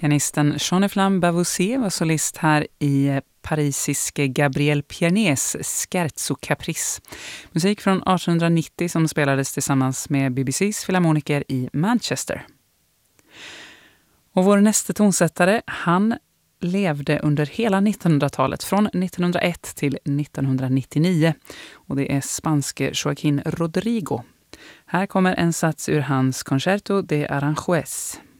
Pianisten Jean-Eflamme Bavouzet var solist här i parisiske Gabriel Pianets Scherzo Caprice. Musik från 1890 som spelades tillsammans med BBCs filharmoniker i Manchester. Och vår nästa tonsättare, han levde under hela 1900-talet, från 1901 till 1999. Och det är spanske Joaquín Rodrigo. Här kommer en sats ur hans Concerto de Aranjuez.